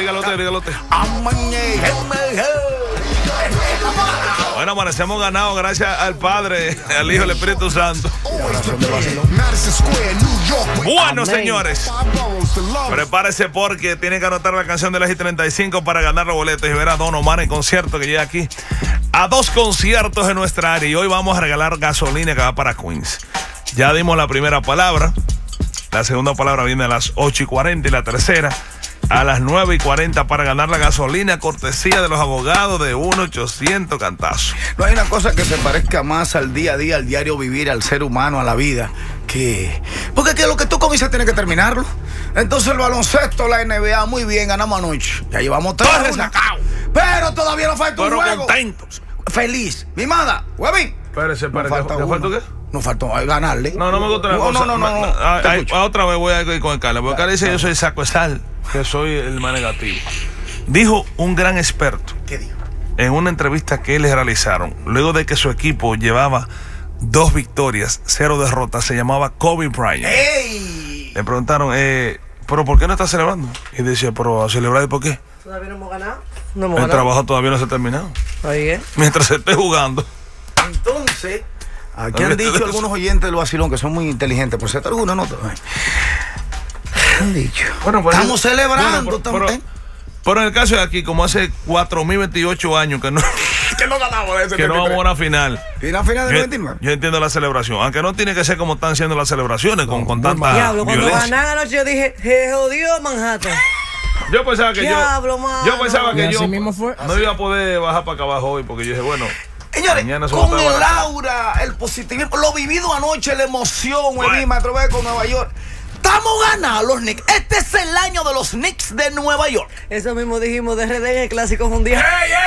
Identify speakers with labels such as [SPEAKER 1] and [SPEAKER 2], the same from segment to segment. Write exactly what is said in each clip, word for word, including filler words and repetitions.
[SPEAKER 1] dígalo usted, dígalo usted. Bueno, amanecemos ganados gracias al Padre, al Hijo y al Espíritu Santo. Bueno, señores, prepárese porque tiene que anotar la canción de la G treinta y cinco para ganar los boletos y ver a Don Omar en concierto, que llega aquí a dos conciertos en nuestra área. Y hoy vamos a regalar gasolina que va para Queens. Ya dimos la primera palabra. La segunda palabra viene a las ocho y cuarenta y la tercera a las nueve y cuarenta para ganar la gasolina, cortesía de los abogados de uno ochocientos Cantazo.
[SPEAKER 2] No hay una cosa que se parezca más al día a día, al diario vivir, al ser humano, a la vida, que... Porque que lo que tú comienzas tiene que terminarlo. Entonces el baloncesto, la N B A, muy bien, ganamos anoche. Ya llevamos tres. Pero todavía nos falta un
[SPEAKER 1] Pero
[SPEAKER 2] juego.
[SPEAKER 1] contentos.
[SPEAKER 2] Feliz. Mimada, huevín.
[SPEAKER 1] Espérese, espérese.
[SPEAKER 2] Falta
[SPEAKER 1] ¿Qué falta qué?
[SPEAKER 2] Nos faltó ganarle.
[SPEAKER 1] No, no me gusta la
[SPEAKER 2] no,
[SPEAKER 1] cosa.
[SPEAKER 2] No, no, no. no, no.
[SPEAKER 1] A, a, a otra vez voy a ir con el Carlos. Porque Carlos dice yo soy saco de sal, que soy el más negativo. Dijo un gran experto.
[SPEAKER 2] ¿Qué dijo?
[SPEAKER 1] En una entrevista que les realizaron, luego de que su equipo llevaba dos victorias, cero derrotas, se llamaba Kobe Bryant.
[SPEAKER 2] ¡Ey!
[SPEAKER 1] Le preguntaron, eh, ¿pero por qué no está celebrando? Y decía, ¿pero a celebrar por qué?
[SPEAKER 3] Todavía no hemos ganado. No hemos
[SPEAKER 1] El
[SPEAKER 3] ganado.
[SPEAKER 1] trabajo todavía no se ha terminado.
[SPEAKER 3] Ahí es.
[SPEAKER 1] Mientras se esté jugando.
[SPEAKER 2] Entonces, aquí han dicho algunos oyentes del vacilón que son muy inteligentes, por cierto, algunos no. Han dicho.
[SPEAKER 1] Bueno, pues,
[SPEAKER 2] estamos celebrando
[SPEAKER 1] bueno, pero,
[SPEAKER 2] también.
[SPEAKER 1] Pero, pero en el caso de aquí, como hace cuatro mil veintiocho años que no,
[SPEAKER 2] que no ganamos ese
[SPEAKER 1] que no vamos a una final.
[SPEAKER 2] ¿Y la final del
[SPEAKER 1] yo,
[SPEAKER 2] noventa y nueve?
[SPEAKER 1] Yo entiendo la celebración, aunque no tiene que ser como están siendo las celebraciones, no, con, con tanta
[SPEAKER 3] Diablo, cuando
[SPEAKER 1] violencia.
[SPEAKER 3] ganan anoche yo dije, je jodió Manhattan.
[SPEAKER 1] Yo pensaba que
[SPEAKER 3] Diablo,
[SPEAKER 1] yo,
[SPEAKER 3] mano.
[SPEAKER 1] yo pensaba que
[SPEAKER 4] Y
[SPEAKER 1] yo
[SPEAKER 4] así mismo fue.
[SPEAKER 1] no iba a poder bajar para acá abajo hoy, porque yo dije, bueno,
[SPEAKER 2] señores,
[SPEAKER 1] mañana se
[SPEAKER 2] con
[SPEAKER 1] va a
[SPEAKER 2] el
[SPEAKER 1] estar
[SPEAKER 2] aura, el positivismo, lo vivido anoche, la emoción,
[SPEAKER 1] Bueno.
[SPEAKER 2] el metro con Nueva York. Estamos ganando los Knicks. Este es el año de los Knicks de Nueva York.
[SPEAKER 3] Eso mismo dijimos de R D en el Clásico Mundial.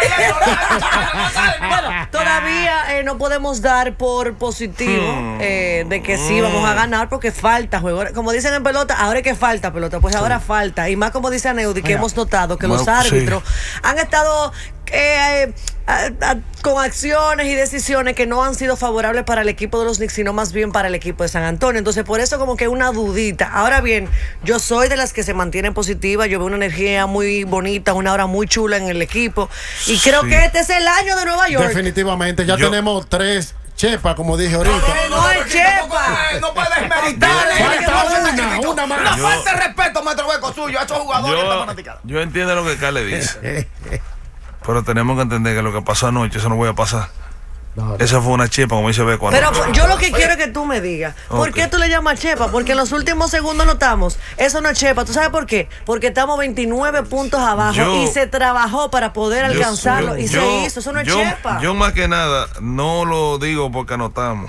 [SPEAKER 3] Bueno, todavía eh, no podemos dar por positivo
[SPEAKER 1] Hmm.
[SPEAKER 3] eh, de que sí vamos a ganar porque falta juego. Como dicen en pelota, ahora es que falta pelota, pues ahora falta. Y más como dice Aneudi, que
[SPEAKER 4] Mira.
[SPEAKER 3] hemos notado que
[SPEAKER 1] Bueno,
[SPEAKER 3] los árbitros
[SPEAKER 1] sí.
[SPEAKER 3] han estado eh, a- a- con acciones y decisiones que no han sido favorables para el equipo de los Knicks, sino más bien para el equipo de San Antonio. Entonces, por eso como que una dudita. Ahora bien, yo soy de las que se mantienen positivas. Yo veo una energía muy bonita, una hora muy chula en el equipo. Y creo
[SPEAKER 1] Sí.
[SPEAKER 3] que este es el año de Nueva York.
[SPEAKER 4] Definitivamente, ya
[SPEAKER 1] Yo-
[SPEAKER 4] tenemos tres chepas, como dije ahorita.
[SPEAKER 3] No es chepa.
[SPEAKER 2] No puedes desmeritar.
[SPEAKER 4] Falta una, una más.
[SPEAKER 2] No
[SPEAKER 1] Yo-
[SPEAKER 2] falta de respeto, metro hueco suyo, a esos jugadores. esta
[SPEAKER 1] yo,
[SPEAKER 2] fanaticada.
[SPEAKER 1] yo entiendo lo que Carl le dice. Pero tenemos que entender que lo que pasó anoche, eso no voy a pasar.
[SPEAKER 4] No, no.
[SPEAKER 1] Esa fue una chepa, como dice Beco.
[SPEAKER 3] Pero
[SPEAKER 1] anoche.
[SPEAKER 3] yo lo que quiero es que tú me digas, ¿por
[SPEAKER 1] Ok.
[SPEAKER 3] qué tú le llamas chepa? Porque en los últimos segundos notamos, eso no es chepa. ¿Tú sabes por qué? Porque estamos veintinueve puntos abajo
[SPEAKER 1] Yo-
[SPEAKER 3] y se trabajó para poder
[SPEAKER 1] Yo-
[SPEAKER 3] alcanzarlo
[SPEAKER 1] yo-
[SPEAKER 3] y
[SPEAKER 1] yo-
[SPEAKER 3] se hizo. Eso no es
[SPEAKER 1] yo,
[SPEAKER 3] chepa.
[SPEAKER 1] Yo más que nada no lo digo porque anotamos.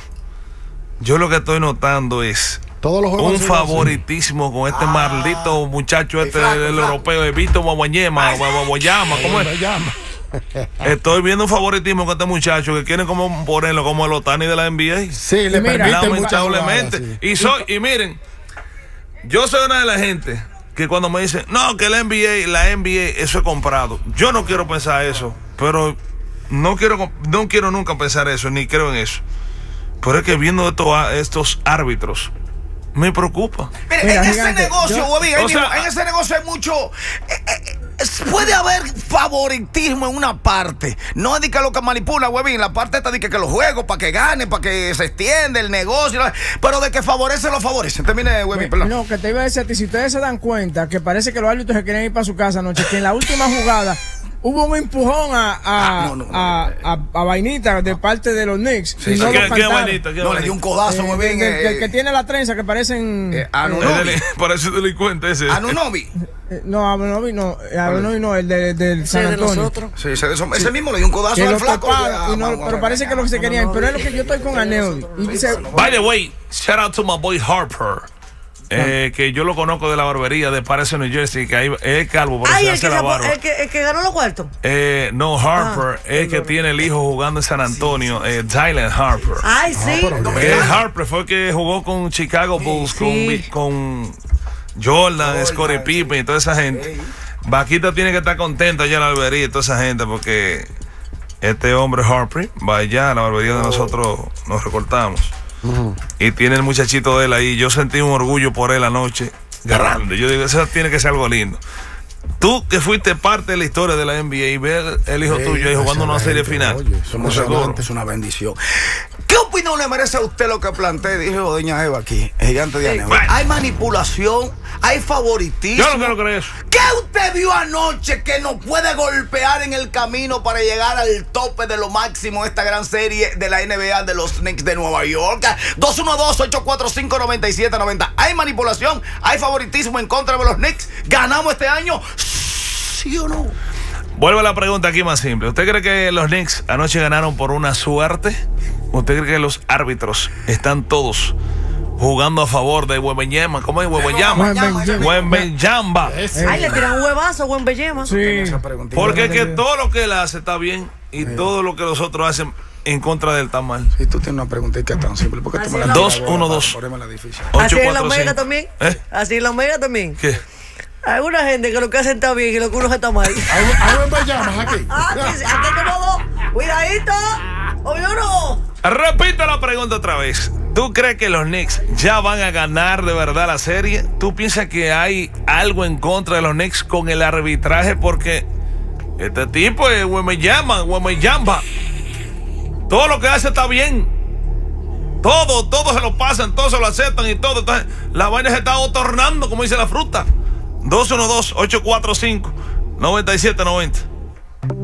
[SPEAKER 1] Yo lo que estoy notando es
[SPEAKER 4] Todos los juegos
[SPEAKER 1] un
[SPEAKER 4] han sido así.
[SPEAKER 1] favoritismo con este maldito muchacho este
[SPEAKER 2] flaco,
[SPEAKER 1] del
[SPEAKER 2] flaco.
[SPEAKER 1] europeo, de Vito Guaguañema, Guaguayama, ¿cómo es?
[SPEAKER 4] Me llama.
[SPEAKER 1] Estoy viendo un favoritismo con este muchacho que quieren como ponerlo como el Otani de la N B A.
[SPEAKER 4] Sí, le
[SPEAKER 3] Y mira,
[SPEAKER 4] permite muchas
[SPEAKER 1] Lamentablemente.
[SPEAKER 4] jugadas, sí.
[SPEAKER 1] Y soy, y miren, yo soy una de la gente que cuando me dicen, no, que la N B A, la N B A, eso es comprado. Yo no quiero pensar eso, pero no quiero, no quiero nunca pensar eso, ni creo en eso. Pero es que viendo estos, estos árbitros, me preocupa.
[SPEAKER 2] Mire,
[SPEAKER 4] Mira,
[SPEAKER 2] en
[SPEAKER 4] gigante,
[SPEAKER 2] ese negocio,
[SPEAKER 4] yo-
[SPEAKER 2] huevín, ahí
[SPEAKER 1] o sea,
[SPEAKER 2] mismo, en ese negocio hay mucho. eh, eh, es- puede haber favoritismo en una parte. No es de que lo que manipula, huevín. La parte está de que, que los juegos, para que gane, para que se extienda el negocio. Pero de que favorece, lo favorece. Termine, huevín, perdón.
[SPEAKER 5] No, que te iba a decir a ti, si ustedes se dan cuenta que parece que los árbitros se querían ir para su casa anoche, que en la última jugada hubo un empujón a, a,
[SPEAKER 2] Ah, no, no, no.
[SPEAKER 5] a, a- a Vainita de parte de los Knicks.
[SPEAKER 2] Sí,
[SPEAKER 5] y no
[SPEAKER 2] sí.
[SPEAKER 5] lo
[SPEAKER 1] ¿Qué, qué
[SPEAKER 5] cantaron.
[SPEAKER 1] bonito, qué
[SPEAKER 2] No, le dio un
[SPEAKER 1] bonito.
[SPEAKER 2] codazo,
[SPEAKER 5] Eh,
[SPEAKER 2] huevín.
[SPEAKER 5] del- del
[SPEAKER 2] eh,
[SPEAKER 5] que tiene la trenza que parecen.
[SPEAKER 2] eh,
[SPEAKER 5] eh,
[SPEAKER 2] Anunobi.
[SPEAKER 1] El deli- Parece delincuente ese.
[SPEAKER 2] Anunobi.
[SPEAKER 5] eh, no, Anunobi no, eh, Anunobi no, el de, del
[SPEAKER 3] Sí,
[SPEAKER 5] San
[SPEAKER 3] de
[SPEAKER 5] Antonio.
[SPEAKER 3] nosotros.
[SPEAKER 2] Sí, ese, ese mismo le dio un codazo
[SPEAKER 5] Que
[SPEAKER 2] al
[SPEAKER 5] lo
[SPEAKER 2] flaco.
[SPEAKER 5] taparon, y no-
[SPEAKER 2] Ah, vamos,
[SPEAKER 5] pero parece que lo que se querían, pero es lo que yo estoy con Aneudi. Y dice,
[SPEAKER 1] By the way, shout out to my boy Harper. Eh, que yo lo conozco de la barbería de Patterson, New Jersey, que ahí es calvo, pero
[SPEAKER 3] Ay,
[SPEAKER 1] se
[SPEAKER 3] el
[SPEAKER 1] hace
[SPEAKER 3] que,
[SPEAKER 1] la
[SPEAKER 3] se-
[SPEAKER 1] barba.
[SPEAKER 3] el, que, el que ganó los cuartos.
[SPEAKER 1] Eh, no, Harper
[SPEAKER 3] Ah,
[SPEAKER 1] es que tiene el hijo jugando en San Antonio, eh, Dylan Harper.
[SPEAKER 3] Ay, sí.
[SPEAKER 1] Eh, Harper fue el que jugó con Chicago Bulls, con,
[SPEAKER 3] Sí.
[SPEAKER 1] Vi- con Jordan, Scottie Pippen y toda esa gente. Vaquita tiene que estar contenta allá en la barbería y toda esa gente porque este hombre Harper va allá a la barbería de nosotros, nos recortamos. Y tiene el muchachito de él ahí. Yo sentí un orgullo por él anoche grande. Yo digo, eso tiene que ser algo lindo. Tú que fuiste parte de la historia de la N B A y ver el hijo
[SPEAKER 2] Sí,
[SPEAKER 1] tuyo ahí jugando una serie final.
[SPEAKER 2] Oye, somos es una bendición. ¿Qué opinión le merece a usted lo que planteé? Dijo doña Eva aquí, el gigante de Aneva.
[SPEAKER 1] Bueno.
[SPEAKER 2] Hay manipulación, hay favoritismo.
[SPEAKER 1] Yo no quiero creer eso.
[SPEAKER 2] ¿Qué usted vio anoche que nos puede golpear en el camino para llegar al tope de lo máximo esta gran serie de la N B A de los Knicks de Nueva York? dos uno dos, ocho cuatro cinco, nueve siete nueve cero. ¿Hay manipulación? ¿Hay favoritismo en contra de los Knicks? ¿Ganamos este año? ¿Sí o no?
[SPEAKER 1] Vuelvo a la pregunta aquí más simple. ¿Usted cree que los Knicks anoche ganaron por una suerte? ¿Usted cree que los árbitros están todos jugando a favor de Wembanyama? ¿Cómo es Wembanyama? Wembanyama.
[SPEAKER 3] Ay, le tiran un huevazo, Wembanyama.
[SPEAKER 5] Sí.
[SPEAKER 1] Porque que todo lo que él hace está bien y todo lo que los otros hacen en contra de él está mal.
[SPEAKER 2] Si tú tienes una preguntita tan simple, ¿por qué tú me la
[SPEAKER 1] dos uno dos.
[SPEAKER 2] Ponémela difícil.
[SPEAKER 3] Así en la Omega también.
[SPEAKER 1] ¿Eh?
[SPEAKER 3] Así en la Omega también.
[SPEAKER 1] ¿Qué?
[SPEAKER 3] Hay una gente que lo que hacen está bien y lo que uno está mal.
[SPEAKER 4] ¿A dónde llamas aquí?
[SPEAKER 3] Ah, sí, sí, aquí como dos. Cuidadito. Obvio no.
[SPEAKER 1] Repito la pregunta otra vez. ¿Tú crees que los Knicks ya van a ganar de verdad la serie? ¿Tú piensas que hay algo en contra de los Knicks con el arbitraje? Porque este tipo es Wembanyama, Wembanyama. Todo lo que hace está bien. Todo, todo se lo pasan, todo se lo aceptan y todo. Entonces, la vaina se está otornando, como dice la fruta. dos uno dos, ocho cuatro cinco, nueve siete nueve cero.